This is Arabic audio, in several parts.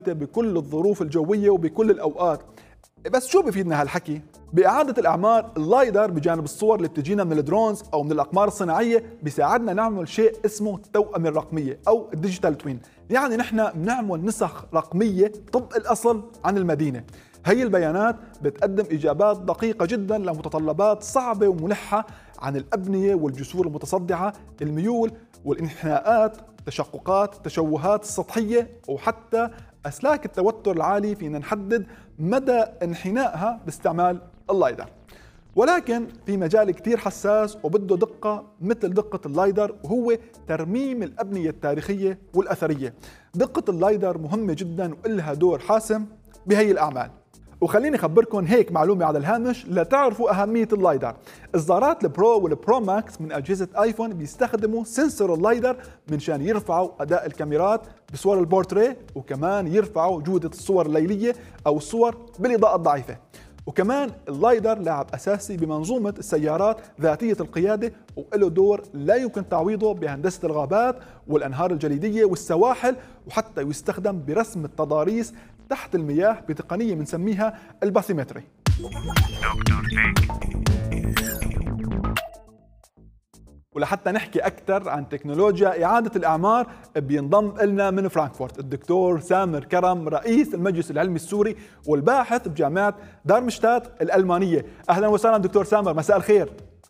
بكل الظروف الجوية وبكل الأوقات. بس شو بفيدنا هالحكي؟ بإعادة الأعمار اللايدر بجانب الصور اللي بتجينا من الدرونز أو من الأقمار الصناعية بيساعدنا نعمل شيء اسمه التوأمة الرقمية أو الديجيتال توين. يعني نحن بنعمل نسخ رقمية طبق الأصل عن المدينة. هي البيانات بتقدم إجابات دقيقة جدا لمتطلبات صعبة وملحة عن الأبنية والجسور المتصدعة، الميول والانحناءات، تشققات، التشوهات السطحية، وحتى أسلاك التوتر العالي. فينا نحدد مدى انحنائها باستعمال اللايدر. ولكن في مجال كتير حساس وبده دقة مثل دقة اللايدر، وهو ترميم الأبنية التاريخية والأثرية. دقة اللايدر مهمة جدا وإلها دور حاسم بهي الأعمال. وخليني أخبركم هيك معلومة على الهامش لتعرفوا أهمية اللايدر. إصدارات البرو والبرو ماكس من أجهزة آيفون بيستخدموا سنسور اللايدر منشان يرفعوا أداء الكاميرات بصور البورتريه، وكمان يرفعوا جودة الصور الليلية أو الصور بالإضاءة الضعيفة. وكمان اللايدر لاعب أساسي بمنظومة السيارات ذاتية القيادة، وله دور لا يمكن تعويضه بهندسة الغابات والأنهار الجليدية والسواحل، وحتى يستخدم برسم التضاريس تحت المياه بتقنية بنسميها الباثيمتري. ولحتى نحكي أكثر عن تكنولوجيا إعادة الأعمار بينضم لنا من فرانكفورت الدكتور سامر كرم، رئيس المجلس العلمي السوري والباحث بجامعة دارمشتات الألمانية. أهلا وسهلا دكتور سامر، مساء الخير.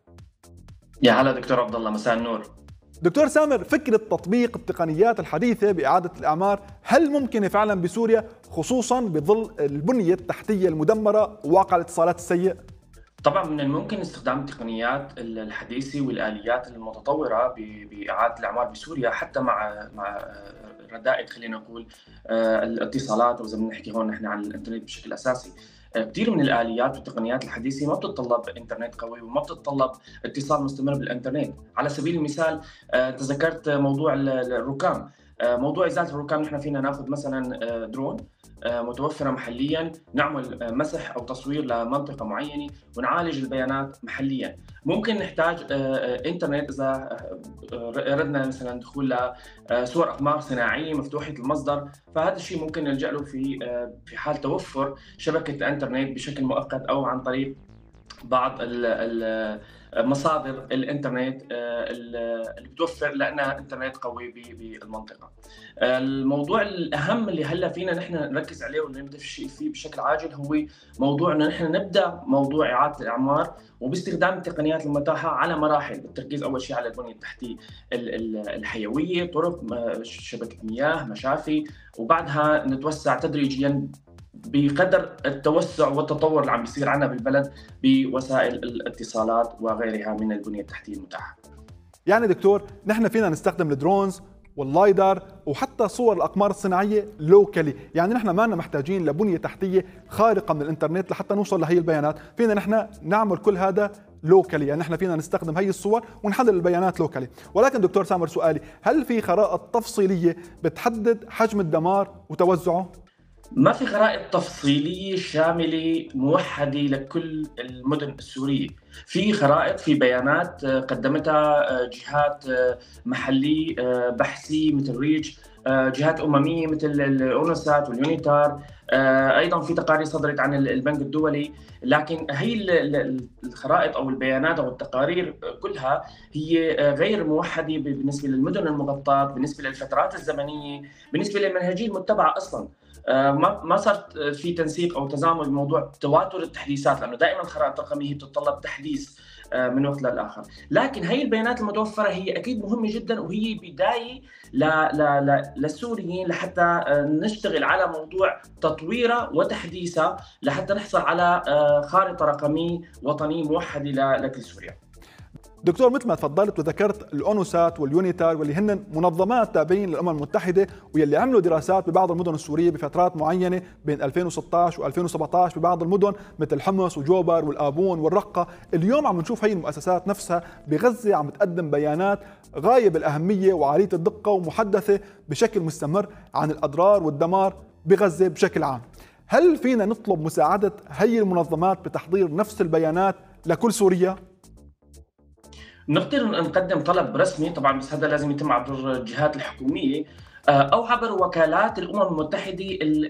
يا هلا دكتور عبد الله، مساء النور. دكتور سامر، فكرة تطبيق التقنيات الحديثة بإعادة الأعمار هل ممكنة فعلا بسوريا، خصوصا بظل البنية التحتية المدمرة وواقع الاتصالات السيء؟ طبعا من الممكن استخدام التقنيات الحديثة والآليات المتطورة بإعادة الأعمار بسوريا، حتى مع ردائد خلينا نقول الاتصالات، وإذا بنحكي هون نحن عن الإنترنت بشكل أساسي. كثير من الآليات والتقنيات الحديثة ما بتتطلب إنترنت قوي وما بتتطلب اتصال مستمر بالإنترنت. على سبيل المثال تذكرت موضوع الركام. موضوع إزالة الركام، نحن فينا ناخذ مثلا درون متوفرة محليا، نعمل مسح أو تصوير لمنطقة معينة ونعالج البيانات محليا. ممكن نحتاج إنترنت إذا ردنا مثلا دخول لصور أقمار صناعية مفتوحة المصدر، فهذا الشيء ممكن نلجأ له في حال توفر شبكة الإنترنت بشكل مؤقت أو عن طريق بعض مصادر الانترنت اللي بتوفر لنا انترنت قوي بالمنطقه. الموضوع الاهم اللي هلا فينا نحن نركز عليه ونبدا فيه بشكل عاجل هو موضوع انه نحن نبدا موضوع اعاده الاعمار وباستخدام التقنيات المتاحه على مراحل. التركيز اول شيء على البنيه التحتيه الحيويه، طرق، شبكه مياه، مشافي، وبعدها نتوسع تدريجيا بقدر التوسع والتطور اللي عم بيصير عنا بالبلد بوسائل الاتصالات وغيرها من البنية التحتية المتاحة. يعني دكتور، نحن فينا نستخدم الدرونز واللايدر وحتى صور الأقمار الصناعية لوكالي. يعني نحن ما محتاجين لبنية تحتية خارقة من الإنترنت لحتى نوصل لهي البيانات. فينا نحن نعمل كل هذا لوكالي، يعني نحن فينا نستخدم هي الصور ونحلل البيانات لوكالي. ولكن دكتور سامر، سؤالي، هل في خرائط تفصيلية بتحدد حجم الدمار وتوزعه؟ ما في خرائط تفصيلية شاملة موحدة لكل المدن السورية. في خرائط، في بيانات قدمتها جهات محلية بحثية مثل ريتش، جهات أممية مثل الأونسات واليونيتار، أيضا في تقارير صدرت عن البنك الدولي. لكن هي الخرائط أو البيانات أو التقارير كلها هي غير موحدة بالنسبة للمدن المغطاة، بالنسبة للفترات الزمنية، بالنسبة للمنهجية المتبعة أصلاً. ما صارت في تنسيق او تزامن بموضوع تواتر التحديثات، لانه دائما الخرائط الرقميه بتتطلب تحديث من وقت للاخر. لكن هي البيانات المتوفره هي اكيد مهمه جدا، وهي بدايه للسوريين لحتى نشتغل على موضوع تطويرها وتحديثها لحتى نحصل على خارطه رقميه وطنيه موحده لكل سوريا. دكتور، مثل ما تفضلت وذكرت الأونوسات واليونيتار واللي هن منظمات تابعين للأمم المتحدة، واللي عملوا دراسات ببعض المدن السورية بفترات معينة بين 2016 و2017 ببعض المدن مثل حمص وجوبر والآبون والرقة. اليوم عم نشوف هي المؤسسات نفسها بغزة عم تقدم بيانات غاية بالأهمية وعالية الدقة ومحدثة بشكل مستمر عن الأضرار والدمار بغزة بشكل عام. هل فينا نطلب مساعدة هي المنظمات بتحضير نفس البيانات لكل سوريا؟ نقدر نقدم طلب رسمي طبعا، بس هذا لازم يتم عبر الجهات الحكوميه. أو عبر وكالات الأمم المتحدة